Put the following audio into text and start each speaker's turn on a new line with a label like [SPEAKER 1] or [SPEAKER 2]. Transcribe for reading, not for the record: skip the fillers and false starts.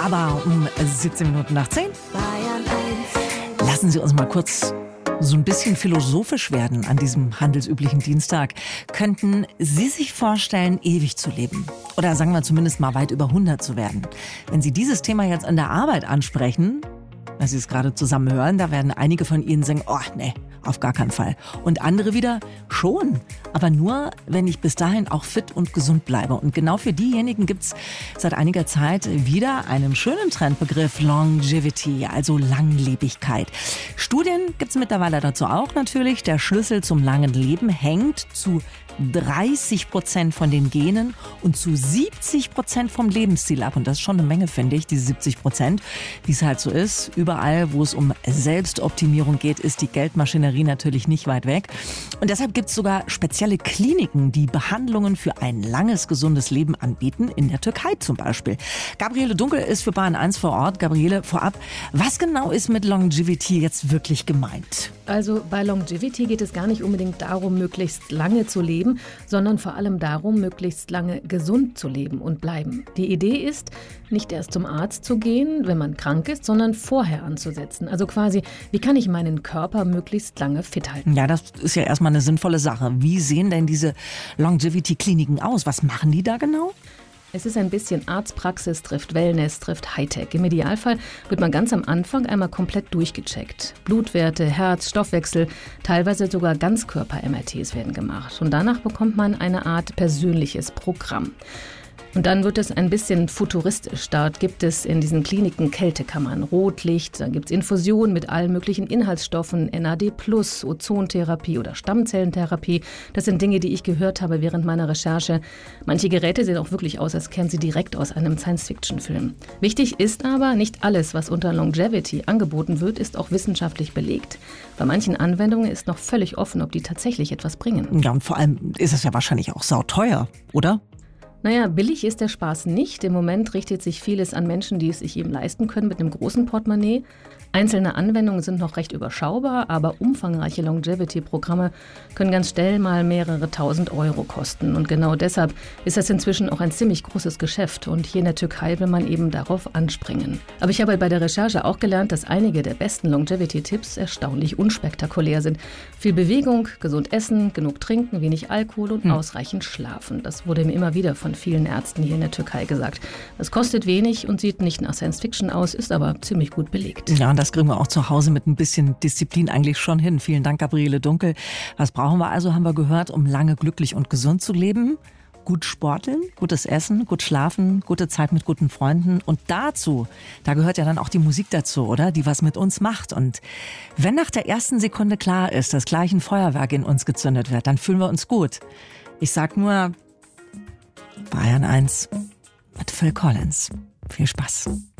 [SPEAKER 1] aber um 17 Minuten nach 10.
[SPEAKER 2] Bayern 1.
[SPEAKER 1] Lassen Sie uns mal kurz so ein bisschen philosophisch werden an diesem handelsüblichen Dienstag. Könnten Sie sich vorstellen, ewig zu leben? Oder sagen wir zumindest mal weit über 100 zu werden? Wenn Sie dieses Thema jetzt an der Arbeit ansprechen, weil Sie es gerade zusammen hören, da werden einige von Ihnen sagen, oh nee, auf gar keinen Fall. Und andere wieder, schon. Aber nur, wenn ich bis dahin auch fit und gesund bleibe. Und genau für diejenigen gibt's seit einiger Zeit wieder einen schönen Trendbegriff, Longevity, also Langlebigkeit. Studien gibt's mittlerweile dazu auch natürlich. Der Schlüssel zum langen Leben hängt zu 30% von den Genen und zu 70% vom Lebensstil ab. Und das ist schon eine Menge, finde ich, diese 70%. Wie es halt so ist, überall, wo es um Selbstoptimierung geht, ist die Geldmaschinerie natürlich nicht weit weg. Und deshalb gibt es sogar spezielle Kliniken, die Behandlungen für ein langes, gesundes Leben anbieten, in der Türkei zum Beispiel. Gabriele Dunkel ist für Bayern 1 vor Ort. Gabriele, vorab, was genau ist mit Longevity jetzt wirklich gemeint?
[SPEAKER 3] Also bei Longevity geht es gar nicht unbedingt darum, möglichst lange zu leben, sondern vor allem darum, möglichst lange gesund zu leben und bleiben. Die Idee ist, nicht erst zum Arzt zu gehen, wenn man krank ist, sondern vorher anzusetzen. Also quasi, wie kann ich meinen Körper möglichst lange fit halten?
[SPEAKER 1] Ja, das ist ja erstmal eine sinnvolle Sache. Wie sehen denn diese Longevity-Kliniken aus? Was machen die da genau?
[SPEAKER 3] Es ist ein bisschen Arztpraxis, trifft Wellness, trifft Hightech. Im Idealfall wird man ganz am Anfang einmal komplett durchgecheckt. Blutwerte, Herz, Stoffwechsel, teilweise sogar Ganzkörper-MRTs werden gemacht. Und danach bekommt man eine Art persönliches Programm. Und dann wird es ein bisschen futuristisch. Dort gibt es in diesen Kliniken Kältekammern, Rotlicht, dann gibt es Infusionen mit allen möglichen Inhaltsstoffen, NAD+, Ozontherapie oder Stammzellentherapie. Das sind Dinge, die ich gehört habe während meiner Recherche. Manche Geräte sehen auch wirklich aus, als kämen sie direkt aus einem Science-Fiction-Film. Wichtig ist aber, nicht alles, was unter Longevity angeboten wird, ist auch wissenschaftlich belegt. Bei manchen Anwendungen ist noch völlig offen, ob die tatsächlich etwas bringen.
[SPEAKER 1] Ja, und vor allem ist es ja wahrscheinlich auch sauteuer, oder?
[SPEAKER 3] Naja, billig ist der Spaß nicht. Im Moment richtet sich vieles an Menschen, die es sich eben leisten können mit einem großen Portemonnaie. Einzelne Anwendungen sind noch recht überschaubar, aber umfangreiche Longevity-Programme können ganz schnell mal mehrere tausend Euro kosten. Und genau deshalb ist das inzwischen auch ein ziemlich großes Geschäft. Und hier in der Türkei will man eben darauf anspringen. Aber ich habe bei der Recherche auch gelernt, dass einige der besten Longevity-Tipps erstaunlich unspektakulär sind. Viel Bewegung, gesund essen, genug trinken, wenig Alkohol und ausreichend schlafen. Das wurde mir immer wieder von vielen Ärzten hier in der Türkei gesagt. Das kostet wenig und sieht nicht nach Science-Fiction aus, ist aber ziemlich gut belegt.
[SPEAKER 1] Ja, und das kriegen wir auch zu Hause mit ein bisschen Disziplin eigentlich schon hin. Vielen Dank, Gabriele Dunkel. Was brauchen wir also, haben wir gehört, um lange glücklich und gesund zu leben? Gut sporteln, gutes Essen, gut schlafen, gute Zeit mit guten Freunden. Und dazu, da gehört ja dann auch die Musik dazu, oder? Die was mit uns macht. Und wenn nach der ersten Sekunde klar ist, dass gleich ein Feuerwerk in uns gezündet wird, dann fühlen wir uns gut. Ich sag nur Bayern 1 mit Phil Collins. Viel Spaß.